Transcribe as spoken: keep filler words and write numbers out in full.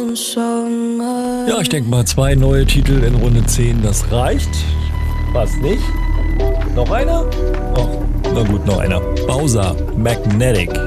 Ja, ich denke mal, zwei neue Titel in Runde zehn, das reicht. Fast nicht. Noch einer? Oh, na gut, noch einer. Bowser, Magnetic.